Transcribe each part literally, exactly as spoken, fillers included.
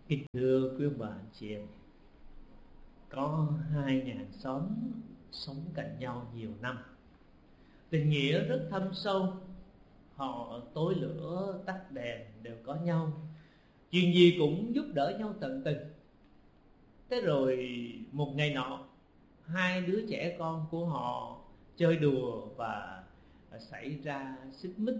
Kính thưa quý bà anh chị em, có hai nhà hàng xóm sống cạnh nhau nhiều năm, tình nghĩa rất thâm sâu. Họ tối lửa tắt đèn đều có nhau, chuyện gì cũng giúp đỡ nhau tận tình. Thế rồi một ngày nọ, hai đứa trẻ con của họ chơi đùa và xảy ra xích mích.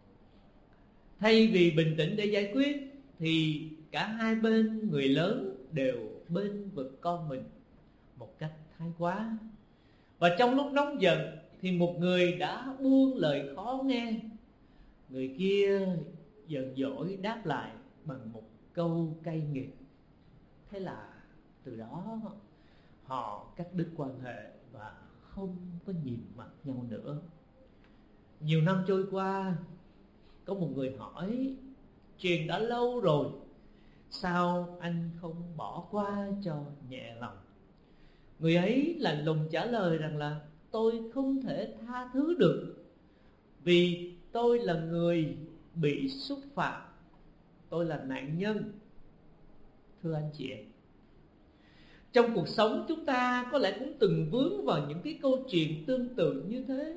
Thay vì bình tĩnh để giải quyết thì cả hai bên, người lớn đều bên vực con mình một cách thái quá. Và trong lúc nóng giận thì một người đã buông lời khó nghe, người kia giận dỗi đáp lại bằng một câu cay nghiệt. Thế là từ đó họ cắt đứt quan hệ và không có nhìn mặt nhau nữa. Nhiều năm trôi qua, có một người hỏi: chuyện đã lâu rồi, sao anh không bỏ qua cho nhẹ lòng? Người ấy lạnh lùng trả lời rằng là: tôi không thể tha thứ được, vì tôi là người bị xúc phạm, tôi là nạn nhân. Thưa anh chị em, trong cuộc sống chúng ta có lẽ cũng từng vướng vào những cái câu chuyện tương tự như thế.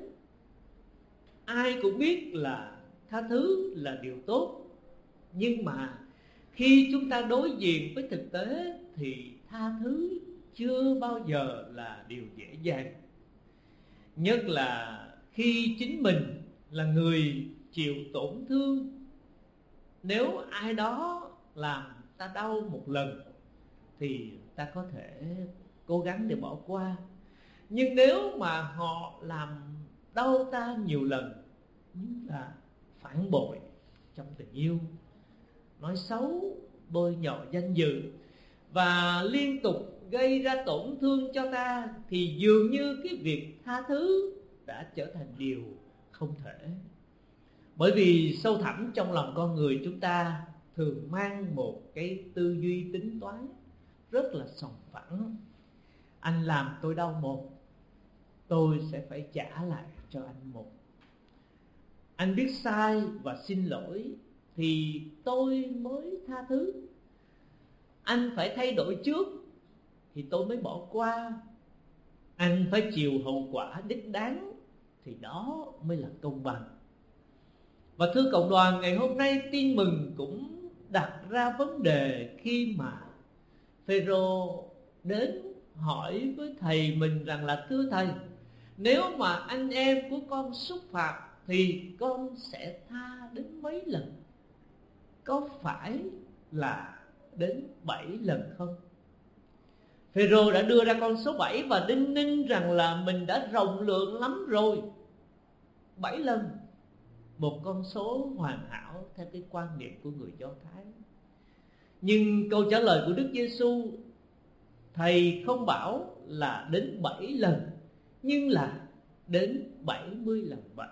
Ai cũng biết là tha thứ là điều tốt, nhưng mà khi chúng ta đối diện với thực tế thì tha thứ chưa bao giờ là điều dễ dàng. Nhất là khi chính mình là người chịu tổn thương. Nếu ai đó làm ta đau một lần thì ta có thể cố gắng để bỏ qua. Nhưng nếu mà họ làm đau ta nhiều lần, như là phản bội trong tình yêu, nói xấu, bôi nhọ danh dự và liên tục gây ra tổn thương cho ta, thì dường như cái việc tha thứ đã trở thành điều không thể. Bởi vì sâu thẳm trong lòng con người chúng ta thường mang một cái tư duy tính toán rất là sòng phẳng. Anh làm tôi đau một, tôi sẽ phải trả lại cho anh một. Anh biết sai và xin lỗi thì tôi mới tha thứ. Anh phải thay đổi trước thì tôi mới bỏ qua. Anh phải chịu hậu quả đích đáng thì đó mới là công bằng. Và thưa cộng đoàn, ngày hôm nay Tin Mừng cũng đặt ra vấn đề khi mà Phêrô đến hỏi với thầy mình rằng là: thưa thầy, nếu mà anh em của con xúc phạm thì con sẽ tha đến mấy lần? Có phải là đến bảy lần không? Phêrô đã đưa ra con số bảy và đinh ninh rằng là mình đã rộng lượng lắm rồi. Bảy lần, một con số hoàn hảo theo cái quan niệm của người Do Thái. Nhưng câu trả lời của Đức Giêsu, thầy không bảo là đến bảy lần, nhưng là đến bảy mươi lần bảy.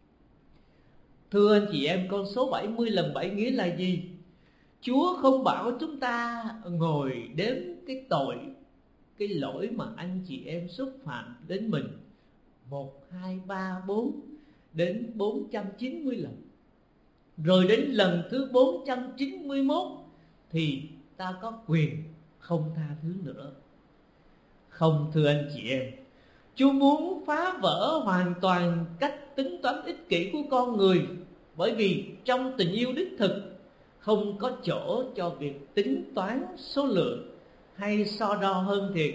Thưa anh chị em, con số bảy mươi lần bảy nghĩa là gì? Chúa không bảo chúng ta ngồi đếm cái tội, cái lỗi mà anh chị em xúc phạm đến mình một, hai, ba, bốn đến bốn trăm chín mươi lần. Rồi đến lần thứ bốn trăm chín mươi mốt thì ta có quyền không tha thứ nữa. Không, thưa anh chị em, Chúa muốn phá vỡ hoàn toàn cách tính toán ích kỷ của con người. Bởi vì trong tình yêu đích thực không có chỗ cho việc tính toán số lượng hay so đo hơn thiệt.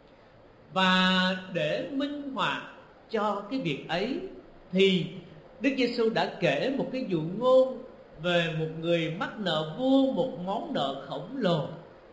Và để minh họa cho cái việc ấy thì Đức Giêsu đã kể một cái dụ ngôn về một người mắc nợ vua một món nợ khổng lồ,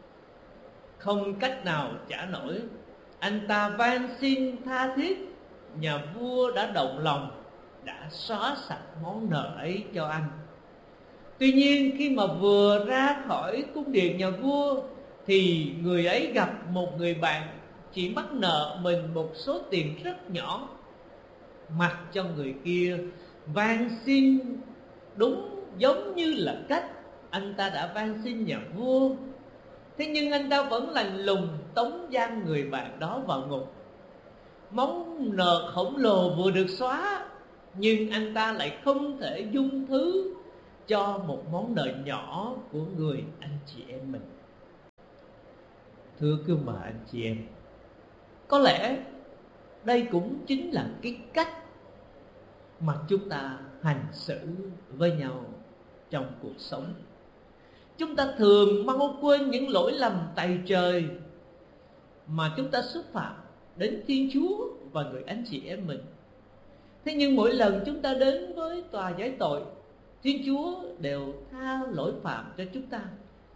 không cách nào trả nổi. Anh ta van xin tha thiết, nhà vua đã động lòng, đã xóa sạch món nợ ấy cho anh. Tuy nhiên khi mà vừa ra khỏi cung điện nhà vua thì người ấy gặp một người bạn chỉ mắc nợ mình một số tiền rất nhỏ. Mặc cho người kia van xin đúng giống như là cách anh ta đã van xin nhà vua, thế nhưng anh ta vẫn lạnh lùng tống giam người bạn đó vào ngục. Món nợ khổng lồ vừa được xóa, nhưng anh ta lại không thể dung thứ cho một món nợ nhỏ của người anh chị em mình. Thưa quý bà anh chị em, có lẽ đây cũng chính là cái cách mà chúng ta hành xử với nhau trong cuộc sống. Chúng ta thường mau quên những lỗi lầm tày trời mà chúng ta xúc phạm đến Thiên Chúa và người anh chị em mình. Thế nhưng mỗi lần chúng ta đến với tòa giải tội, Thiên Chúa đều tha lỗi phạm cho chúng ta.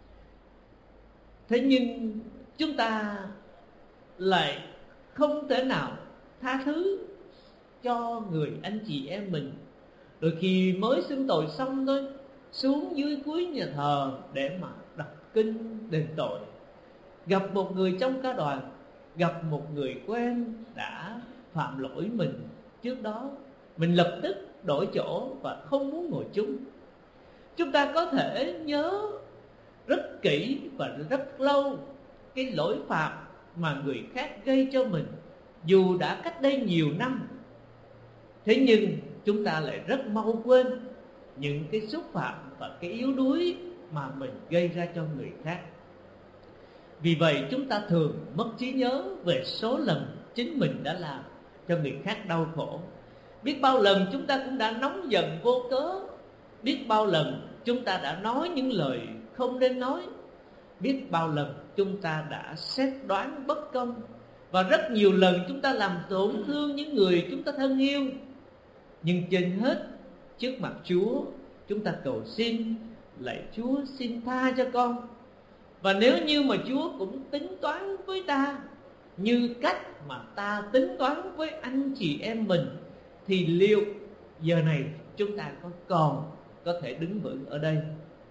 Thế nhưng chúng ta lại không thể nào tha thứ cho người anh chị em mình. Đôi khi mới xưng tội xong thôi, xuống dưới cuối nhà thờ để mà đọc kinh đền tội, gặp một người trong ca đoàn, gặp một người quen đã phạm lỗi mình trước đó, mình lập tức đổi chỗ và không muốn ngồi chung. Chúng ta có thể nhớ rất kỹ và rất lâu cái lỗi phạm mà người khác gây cho mình, dù đã cách đây nhiều năm. Thế nhưng chúng ta lại rất mau quên những cái xúc phạm và cái yếu đuối mà mình gây ra cho người khác. Vì vậy chúng ta thường mất trí nhớ về số lần chính mình đã làm cho người khác đau khổ. Biết bao lần chúng ta cũng đã nóng giận vô cớ. Biết bao lần chúng ta đã nói những lời không nên nói. Biết bao lần chúng ta đã xét đoán bất công. Và rất nhiều lần chúng ta làm tổn thương những người chúng ta thân yêu. Nhưng trên hết, trước mặt Chúa, chúng ta cầu xin: lạy Chúa, xin tha cho con. Và nếu như mà Chúa cũng tính toán với ta như cách mà ta tính toán với anh chị em mình, thì liệu giờ này chúng ta có còn có thể đứng vững ở đây?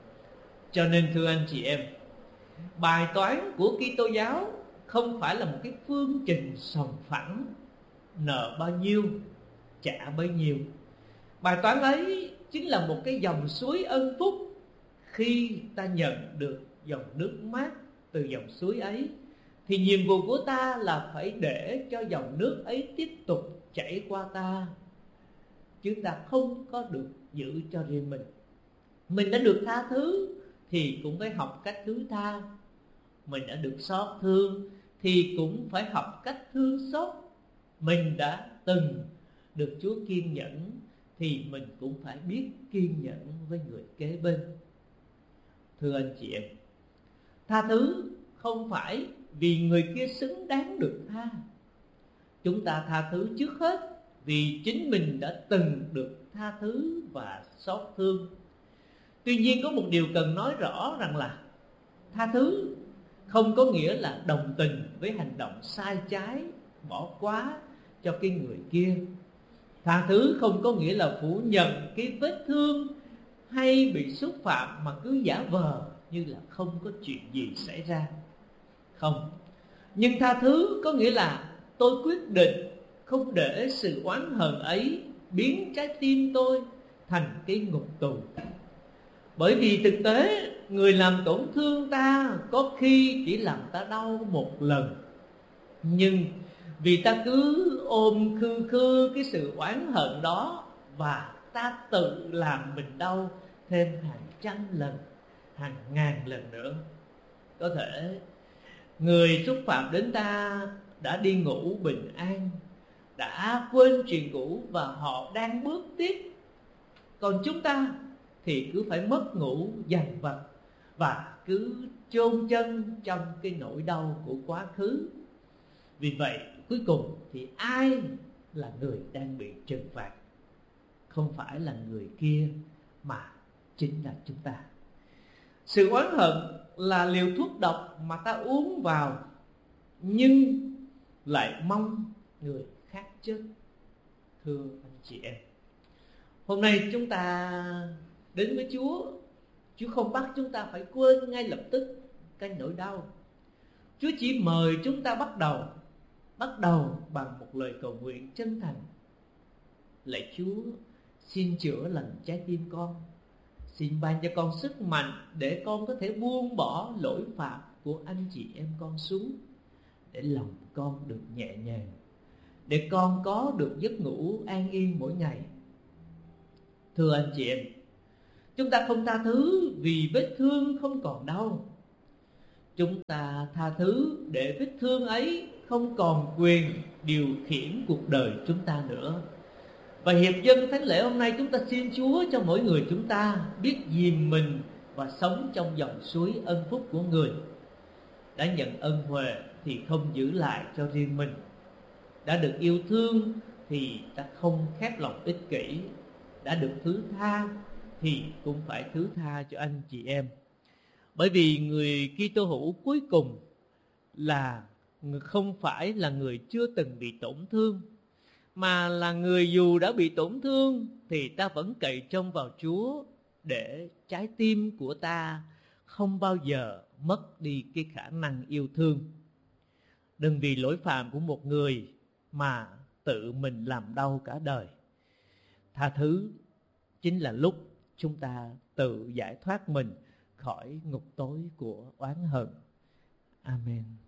Cho nên thưa anh chị em, bài toán của Kitô giáo không phải là một cái phương trình sòng phẳng, nợ bao nhiêu trả bấy nhiêu. Bài toán ấy chính là một cái dòng suối ân phúc. Khi ta nhận được dòng nước mát từ dòng suối ấy, thì nhiệm vụ của ta là phải để cho dòng nước ấy tiếp tục chảy qua ta, chứ ta không có được giữ cho riêng mình. Mình đã được tha thứ thì cũng phải học cách thứ tha. Mình đã được xót thương thì cũng phải học cách thương xót. Mình đã từng được Chúa kiên nhẫn thì mình cũng phải biết kiên nhẫn với người kế bên. Thưa anh chị em, tha thứ không phải vì người kia xứng đáng được tha. Chúng ta tha thứ trước hết vì chính mình đã từng được tha thứ và xót thương. Tuy nhiên có một điều cần nói rõ rằng là tha thứ không có nghĩa là đồng tình với hành động sai trái, bỏ qua cho cái người kia. Tha thứ không có nghĩa là phủ nhận cái vết thương hay bị xúc phạm mà cứ giả vờ như là không có chuyện gì xảy ra. Không. Nhưng tha thứ có nghĩa là tôi quyết định không để sự oán hờn ấy biến trái tim tôi thành cái ngục tù. Bởi vì thực tế người làm tổn thương ta có khi chỉ làm ta đau một lần, nhưng vì ta cứ ôm khư khư cái sự oán hận đó, và ta tự làm mình đau thêm hàng trăm lần, hàng ngàn lần nữa. Có thể người xúc phạm đến ta đã đi ngủ bình an, đã quên chuyện cũ và họ đang bước tiếp. Còn chúng ta thì cứ phải mất ngủ dằn vặt và cứ chôn chân trong cái nỗi đau của quá khứ. Vì vậy cuối cùng thì ai là người đang bị trừng phạt? Không phải là người kia mà chính là chúng ta. Sự oán hận là liều thuốc độc mà ta uống vào nhưng lại mong người khác chết. Thưa anh chị em, hôm nay chúng ta đến với Chúa, Chúa không bắt chúng ta phải quên ngay lập tức cái nỗi đau. Chúa chỉ mời chúng ta bắt đầu Bắt đầu bằng một lời cầu nguyện chân thành: lạy Chúa, xin chữa lành trái tim con. Xin ban cho con sức mạnh để con có thể buông bỏ lỗi phạm của anh chị em con xuống, để lòng con được nhẹ nhàng, để con có được giấc ngủ an yên mỗi ngày. Thưa anh chị em, chúng ta không tha thứ vì vết thương không còn đau. chúng ta tha thứ để vết thương ấy không còn quyền điều khiển cuộc đời chúng ta nữa. Và hiệp dân thánh lễ hôm nay chúng ta xin Chúa cho mỗi người chúng ta biết dìm mình và sống trong dòng suối ân phúc của Người. Đã nhận ân huệ thì không giữ lại cho riêng mình. Đã được yêu thương thì ta không khép lòng ích kỷ. Đã được thứ tha thì cũng phải thứ tha cho anh chị em. Bởi vì người Kitô hữu cuối cùng là không phải là người chưa từng bị tổn thương, mà là người dù đã bị tổn thương thì ta vẫn cậy trông vào Chúa để trái tim của ta không bao giờ mất đi cái khả năng yêu thương. Đừng vì lỗi phạm của một người mà tự mình làm đau cả đời. Tha thứ chính là lúc chúng ta tự giải thoát mình khỏi ngục tối của oán hận. Amen.